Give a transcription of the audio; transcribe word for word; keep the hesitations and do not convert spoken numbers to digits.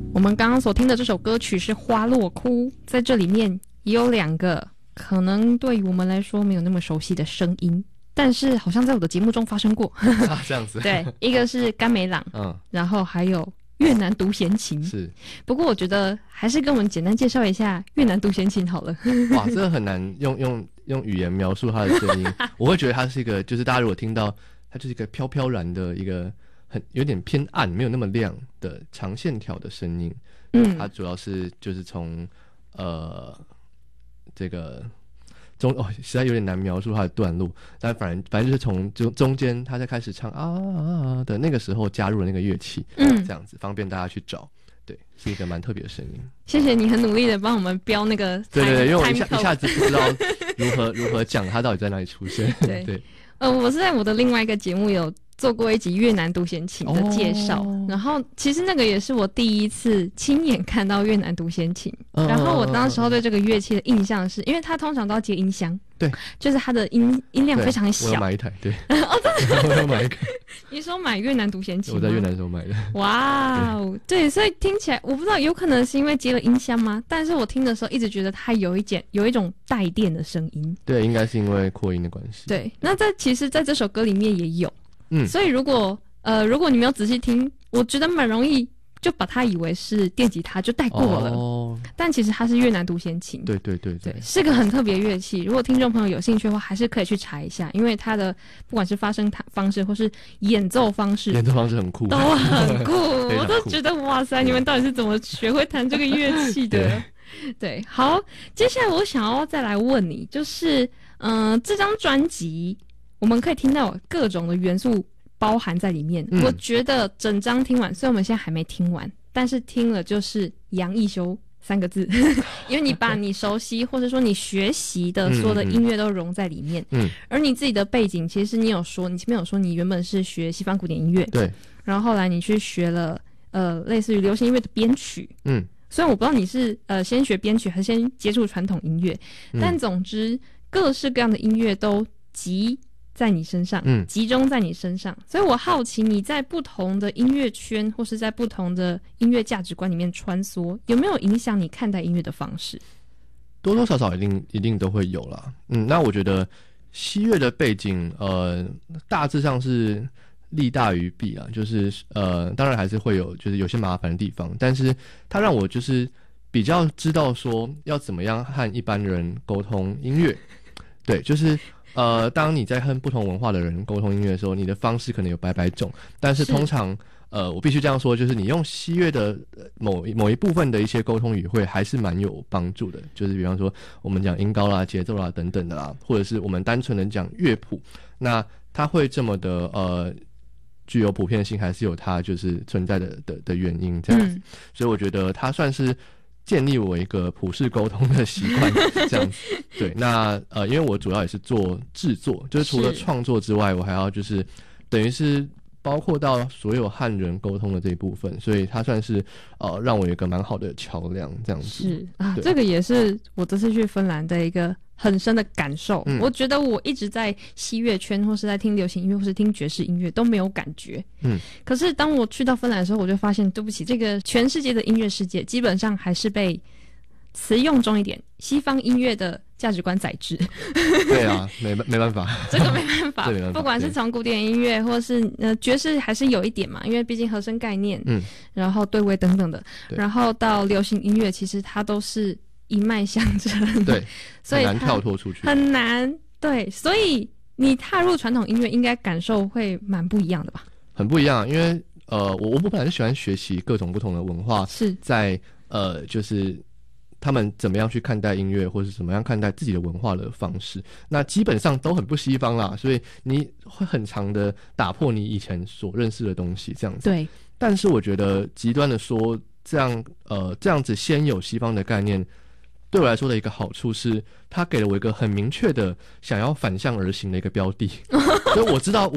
我们刚刚所听的这首歌曲是《花落哭》，在这里面也有两个可能对于我们来说没有那么熟悉的声音，但是好像在我的节目中发生过。 啊，这样子。 对，一个是甘美朗，嗯，然后还有越南独弦琴。 是， 不过我觉得还是跟我们简单介绍一下越南独弦琴好了。 哇，这个很难用用用语言描述它的声音。我会觉得它是一个，就是大家如果听到，它就是一个飘飘然的一个。很有点偏暗，没有那么亮的长线条的声音。嗯，它主要是就是从呃这个中哦，实在有点难描述它的段落，但反正反正就是从中中间，它在开始唱啊啊的那个时候加入了那个乐器，嗯，这样子方便大家去找。对，是一个蛮特别的声音。 谢谢你很努力的帮我们标那个， 对对对，因为我一下一下子不知道如何如何讲它到底在哪里出现。 对对，呃，我是在我的另外一个节目有做过一集越南独弦琴的介绍，哦，然后其实那个也是我第一次亲眼看到越南独弦琴，嗯，然后我当时候对这个乐器的印象是，因为它通常都要接音箱， 对， 就是它的音音量非常小。 我有买一台，对， 哦，真的， 我有买一个。 你说买越南独弦琴？ 我在越南的时候买的。 哇哦，对，所以听起来我不知道，有可能是因为接了音箱吗？但是我听的时候一直觉得它有一点有一种带电的声音。 对，应该是因为扩音的关系。 对，那在其实在这首歌里面也有。 嗯， 所以如果呃如果你没有仔细听，我觉得蛮容易就把它以为是电吉他就带过了，哦，但其实它是越南独弦琴。 对对对 对, 对，是个很特别的乐器。如果听众朋友有兴趣的话，还是可以去查一下，因为它的不管是发声方式或是演奏方式， 演奏方式很酷， 都很酷，我都觉得哇塞，你们到底是怎么学会弹这个乐器的？对, 对，好，接下来我想要再来问你，就是嗯、呃，这张专辑。我们可以听到各种的元素包含在里面，嗯，我觉得整张听完，虽然我们现在还没听完，但是听了就是杨一修三个字，因为你把你熟悉或者说你学习的所有的音乐都融在里面，嗯，而你自己的背景，其实你有说，你前面有说你原本是学西方古典音乐， 对， 然后后来你去学了呃类似于流行音乐的编曲，嗯，虽然我不知道你是呃先学编曲还是先接触传统音乐，嗯，但总之各式各样的音乐都集在你身上，嗯，集中在你身上，所以我好奇你在不同的音乐圈或是在不同的音乐价值观里面穿梭，有没有影响你看待音乐的方式？ 多多少少一定一定都会有啦。嗯，那我觉得西乐的背景，呃，大致上是利大于弊啊，就是呃，当然还是会有就是有些麻烦的地方，但是它让我就是比较知道说要怎么样和一般人沟通音乐，对，就是。呃，当你在和不同文化的人沟通音乐的时候，你的方式可能有百百种，但是通常，呃，我必须这样说，就是你用西乐的某某一部分的一些沟通语汇，还是蛮有帮助的。就是比方说，我们讲音高啦、节奏啦等等的啦，或者是我们单纯的讲乐谱，那它会这么的呃具有普遍性，还是有它就是存在的的的原因这样子。嗯，所以我觉得它算是。建立我一个普世沟通的习惯，这样子。对，那呃，因为我主要也是做制作，就是除了创作之外，我还要就是等于是包括到所有汉人沟通的这一部分，所以它算是呃让我有一个蛮好的桥梁，这样子。 是啊，这个也是我这次去芬兰的一个很深的感受。嗯，我觉得我一直在西乐圈，或是在听流行音乐，或是听爵士音乐都没有感觉。嗯，可是当我去到芬兰的时候，我就发现，对不起，这个全世界的音乐世界基本上还是被词用中一点西方音乐的价值观宰制。 对啊，没没办法， 这个没办法，没办法，不管是从古典音乐，或是呃爵士，还是有一点嘛，因为毕竟和声概念，嗯，然后对位等等的，然后到流行音乐，其实它都是一脉相承， 对， 所以很难跳脱出去， 很难。对，所以你踏入传统音乐，应该感受会蛮不一样的吧？ 很不一样，因为呃，我我本来就喜欢学习各种不同的文化， 是在呃，就是他们怎么样去看待音乐，或是怎么样看待自己的文化的方式，那基本上都很不西方啦，所以你会很常的打破你以前所认识的东西，这样子。 对， 但是我觉得极端的说，这样呃这样子先有西方的概念。对我来说的一个好处是，它给了我一个很明确的想要反向而行的一个标的，所以我知道我